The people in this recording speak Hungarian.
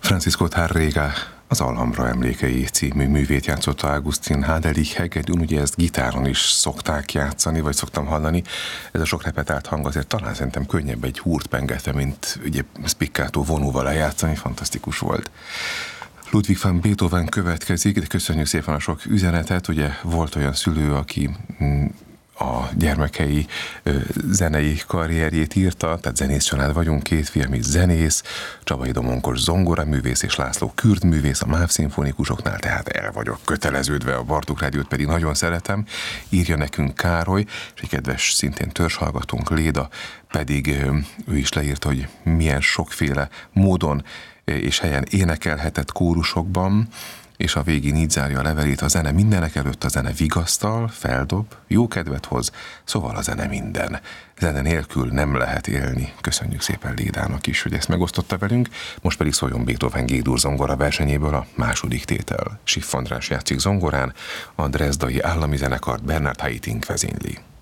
Francisco Tárrega az Alhambra emlékei című művét játszotta Augustin Hádelig hegedűn, ugye ezt gitáron is szokták játszani, vagy szoktam hallani. Ez a sok repetált hang azért talán szerintem könnyebb egy húrt pengetve, mint ugye spiccato vonóval lejátszani, fantasztikus volt. Ludwig van Beethoven következik, de köszönjük szépen a sok üzenetet, ugye volt olyan szülő, aki a gyermekei zenei karrierjét írta, tehát zenész család vagyunk, két fiam is zenész, Csabai Domonkos zongoraművész és László kürdművész a MÁV szimfonikusoknál, tehát el vagyok köteleződve, a Bartók Rádiót pedig nagyon szeretem, írja nekünk Károly, és egy kedves szintén törzshallgatónk Léda pedig ő is leírta, hogy milyen sokféle módon és helyen énekelhetett kórusokban, és a végén így zárja a levelét: a zene mindenek előtt, a zene vigasztal, feldob, jó kedvet hoz, szóval a zene minden. Zene nélkül nem lehet élni. Köszönjük szépen Lédának is, hogy ezt megosztotta velünk. Most pedig szóljon Beethoven G-dur zongora versenyéből a második tétel. Schiff András játszik zongorán, a Dresdai Állami Zenekart Bernard Haitink vezényli.